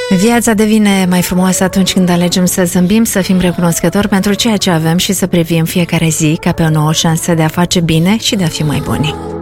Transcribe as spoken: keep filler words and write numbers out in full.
Viața devine mai frumoasă atunci când alegem să zâmbim, să fim recunoscători pentru ceea ce avem și să privim fiecare zi ca pe o nouă șansă de a face bine și de a fi mai buni.